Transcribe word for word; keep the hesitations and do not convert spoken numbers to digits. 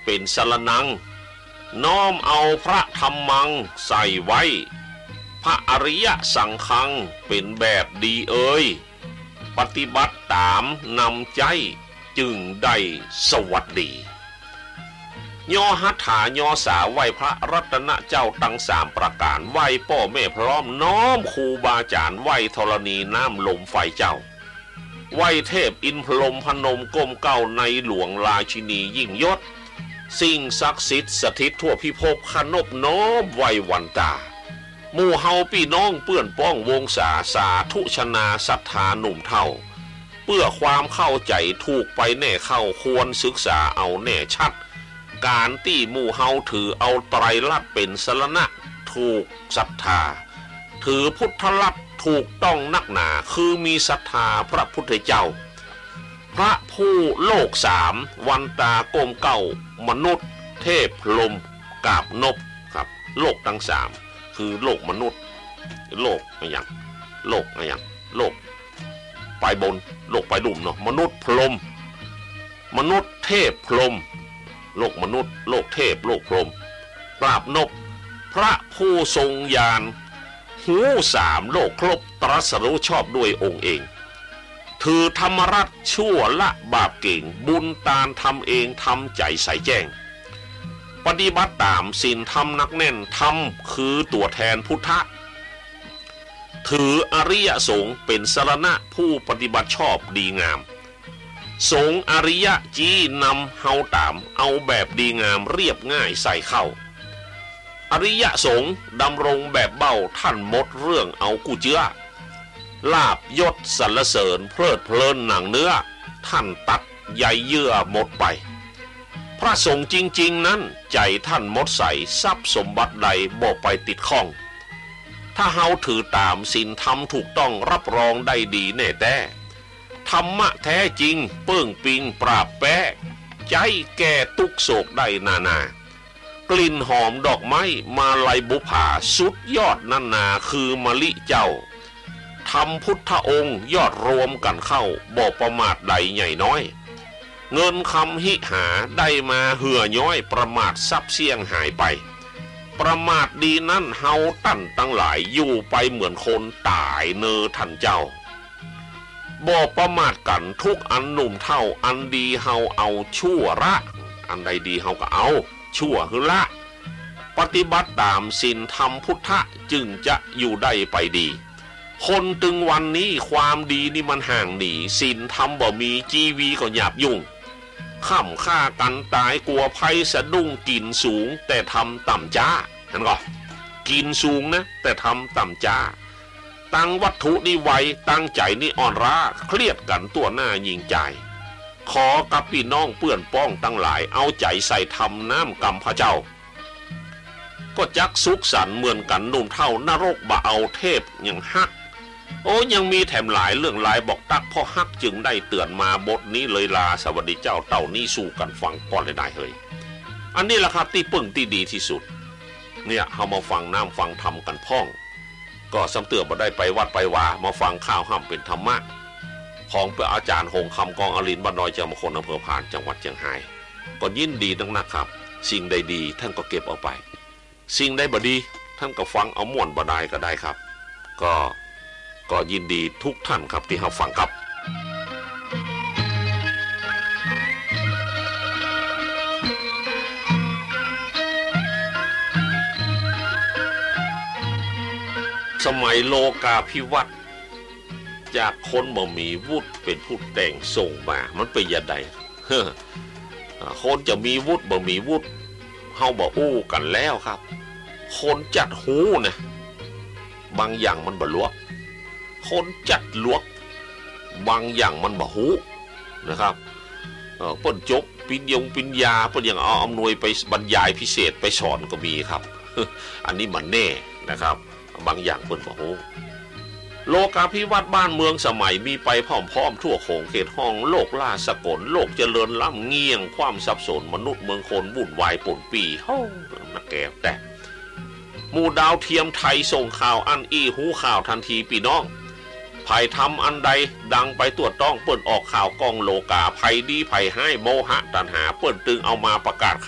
เป็นสรณังน้อมเอาพระธรรมังใส่ไว้พระอริยสังฆังเป็นแบบดีเอ่ยปฏิบัติตามนำใจจึงได้สวัสดีย่อหัตถาย่อสาไหวพระรัตนเจ้าตั้งสามประการไหวพ่อแม่พร้อมน้อมครูบาอาจารย์ไหวธรณีน้ำลมไฟเจ้าไหวเทพอินพรหมพนมก้มเก้าในหลวงราชินียิ่งยศสิ่งศักดิ์สิทธิ์สถิตทั่วพิภพขนบน้อมไหววันตาหมู่เฮาพี่น้องเปื้อนป้องวงศาสาธุชนาศรัทธาหนุ่มเท่าเพื่อความเข้าใจถูกไปแน่เข้าควรศึกษาเอาแน่ชัดการที่หมู่เฮาถือเอาไตรลักษณ์เป็นสรณะถูกศรัทธาถือพุทธลักษณ์ถูกต้องนักหนาคือมีศรัทธาพระพุทธเจ้าพระผู้โลกสามวันตาก้มเก้ามนุษย์เทพลมกาบนบครับโลกทั้งสามคือโลกมนุษย์โลกอะไรอย่างโลกอะไรอย่างโลกไปบนโลกไปดุ่มเนาะมนุษย์พรหมมนุษย์เทพพรหมโลกมนุษย์โลกเทพโลกพรหมกราบนบพระผู้ทรงญาณหูสามโลกครบตรัสรู้ชอบด้วยองค์เองถือธรรมรัตน์ชั่วละบาปเก่งบุญตาลทำเองทำใจใสแจ้งปฏิบัติตามศีลธรรมนักแน่นธรรมคือตัวแทนพุทธะถืออริยสงฆ์เป็นสรณะผู้ปฏิบัติชอบดีงามสงฆ์อริยะจี้นำเฮาตามเอาแบบดีงามเรียบง่ายใส่เข้าอริยสงฆ์ดำรงแบบเบ้าท่านหมดเรื่องเอากูเจือลาบยศสรรเสริญเพลิดเพลินหนังเนื้อท่านตัดใยเยื่อหมดไปพระสงฆ์จริงๆนั้นใจท่านหมดใสทรัพย์สมบัติใดบ่ไปติดข้องถ้าเฮาถือตามศีลธรรมถูกต้องรับรองได้ดีแน่แต่ธรรมะแท้จริงเปิ้งปิงปราบแป้ใจแก่ทุกโศกได้นานากลิ่นหอมดอกไม้มาลัยบุภาสุดยอดนันนาคือมะลิเจ้าทำพุทธองค์ยอดรวมกันเข้าบ่ประมาทใดใหญ่น้อยเงินคำหิหาได้มาเหื่อย้อยประมาททรัพย์เสี่ยงหายไปประมาทดีนั่นเฮาตั้นตั้งหลายอยู่ไปเหมือนคนตายเนอทันเจ้าบ่ประมาทกันทุกอันหนุ่มเท่าอันดีเฮาเอาชั่วละอันใดดีเฮาก็เอาชั่วคือละปฏิบัติตามศีลธรรมพุทธะจึงจะอยู่ได้ไปดีคนตึงวันนี้ความดีนี่มันห่างหนีศีลธรรมบ่มีจีวีก็หยาบยุ่งข้ามฆ่ากันตายกลัวภัยสะดุ้งกินสูงแต่ทำต่ำจ้าเห็นก่อกินสูงนะแต่ทำต่ำจ้าตั้งวัตถุนี่ไวตั้งใจนี่อ่อนร้าเครียดกันตัวหน้ายิงใจขอกับพี่น้องเปื่อนป้องตั้งหลายเอาใจใส่ทำน้ำกรรมพระเจ้าก็จักสุขสันต์เหมือนกันนุ่มเท่านรกบ่เอาเทพยังฮักโอ้ยังมีแถมหลายเรื่องหลายบอกตักพ่อฮักจึงได้เตือนมาบทนี้เลยลาสวัสดีเจ้าเต่านี่สู้กันฟังก่อนเลยได้เฮ้ยอันนี้แหละครับที่ปึ้งที่ดีที่สุดเนี่ยเขามาฟังน้ำฟังธรรมกันพ่องก็สำเตือนมาได้ไปวัดไปวามาฟังข้าวห้ามเป็นธรรมะของพระอาจารย์หงคำกองอรินบ้านดอยจังหวัดอำเภอพานจังหวัดเชียงรายก็ยินดีนักนะครับสิ่งใดดีท่านก็เก็บเอาไปสิ่งใดบ่ดีท่านก็ฟังเอาม่วนบ่ได้ก็ได้ครับก็ก็ยินดีทุกท่านครับที่รับฟังครับสมัยโลกาภิวัตน์จากคนบ่มีวุฒิเป็นผู้แต่งส่งมามันเป็นยังไงเฮ้อคนจะมีวุฒิบ่มีวุฒิเฮาบ่อู้กันแล้วครับคนจัดหูนะบางอย่างมันบ่ลวกคนจัดลวกบางอย่างมันบ่หูนะครับเออเปิ้นจบปริญญาปริญญาเปิ้นยังเอาอำนวยไปบรรยายพิเศษไปสอนก็มีครับอันนี้มันแน่นะครับบางอย่างเปิ้นบ่ฮู้โลกาภิวัตน์บ้านเมืองสมัยมีไปพร้อมๆทั่วโขงเขตห้องโลกล่าสกลโลกเจริญล้ำเงี่ยงความสับสนมนุษย์เมืองคนวุ่นวายป่นปีเฮ้านักแก่แต่หมู่ดาวเทียมไทยส่งข่าวอันอี้หูข่าวทันทีพี่น้องไผทำอันใดดังไปตรวจต้องเปิ้นออกข่าวกองโลกาไผดีไผให้โมหะตัณหาเปิ้นตึงเอามาประกาศ